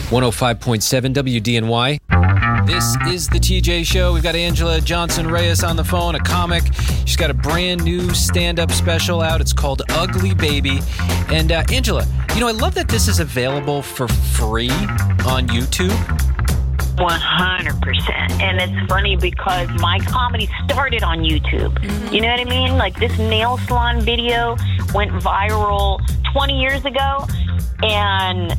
105.7 WDNY. This is the TJ Show. We've got Angela Johnson Reyes on the phone, a comic. She's got a brand new stand-up special out. It's called Ugly Baby. And Angela, I love that this is available for free on YouTube. 100%. And it's funny because my comedy started on YouTube. Mm-hmm. You know what I mean? Like this nail salon video went viral 20 years ago. And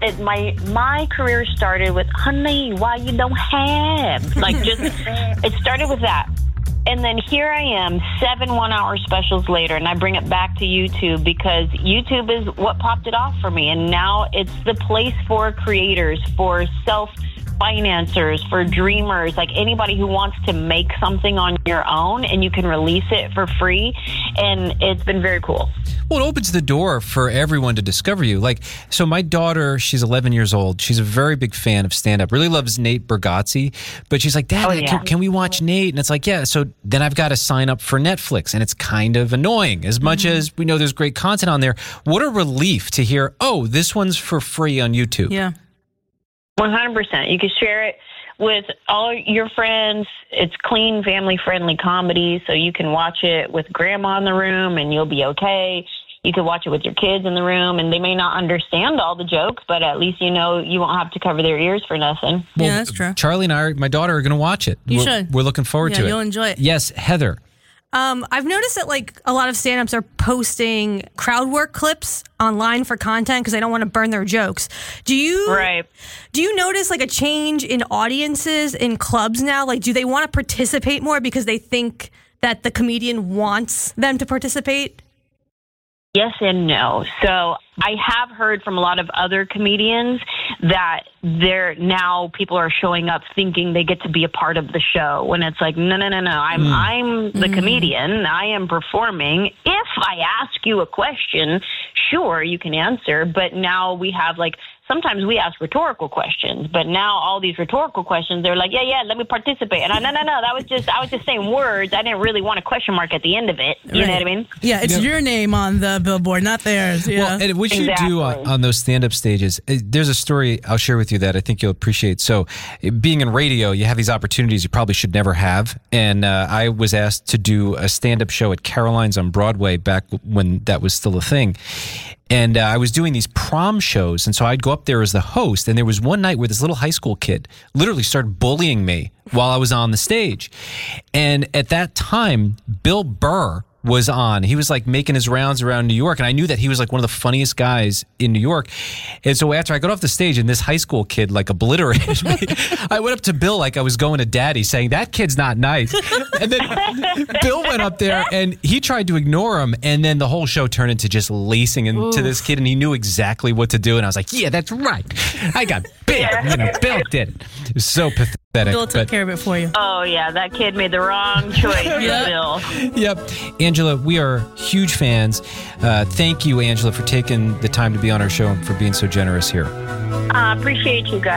my career started with, honey, why you don't have? Like it started with that. And then here I am, 7 one-hour specials later, and I bring it back to YouTube because YouTube is what popped it off for me. And now it's the place for creators, for financers, for dreamers, like anybody who wants to make something on your own, and you can release it for free. And it's been very cool. Well, it opens the door for everyone to discover you. So my daughter, she's 11 years old. She's a very big fan of stand-up, really loves Nate Bargatze. But she's like, Dad, can we watch Nate? And it's like, yeah. So then I've got to sign up for Netflix. And it's kind of annoying. As much as we know there's great content on there, what a relief to hear, this one's for free on YouTube. Yeah. 100%. You can share it with all your friends. It's clean, family-friendly comedy, so you can watch it with grandma in the room and you'll be okay. You can watch it with your kids in the room, and they may not understand all the jokes, but at least you won't have to cover their ears for nothing. Well, yeah, that's true. Charlie and my daughter are going to watch it. You should. We're looking forward to it. You'll enjoy it. Yes, Heather. I've noticed that a lot of stand-ups are posting crowd work clips online for content because they don't want to burn their jokes. Do you notice a change in audiences in clubs now? Do they want to participate more because they think that the comedian wants them to participate? Yes and no. So I have heard from a lot of other comedians that people are showing up thinking they get to be a part of the show, when it's like, no. I'm the comedian. I am performing. If I ask you a question, sure, you can answer. But now we have sometimes we ask rhetorical questions, but now all these rhetorical questions, they're like, yeah, let me participate. And no, I was just saying words. I didn't really want a question mark at the end of it. You know what I mean? Yeah, it's your name on the billboard, not theirs. Yeah. Well, and what you do on those stand-up stages, there's a story I'll share with you that I think you'll appreciate. So being in radio, you have these opportunities you probably should never have. And I was asked to do a stand-up show at Caroline's on Broadway back when that was still a thing. And I was doing these prom shows, and so I'd go up there as the host, and there was one night where this little high school kid literally started bullying me while I was on the stage. And at that time, Bill Burr was on. He was making his rounds around New York, and I knew that he was one of the funniest guys in New York. And so after I got off the stage and this high school kid obliterated me, I went up to Bill like I was going to daddy, saying, that kid's not nice. And then Bill went up there and he tried to ignore him, and then the whole show turned into just lacing into this kid, and he knew exactly what to do. And I was like, yeah, that's right. I got Bill. Bill did it. It was so pathetic. Bill took care of it for you. Oh, yeah, that kid made the wrong choice, Bill. Yep. Angela, we are huge fans. Thank you, Angela, for taking the time to be on our show and for being so generous here. I appreciate you guys.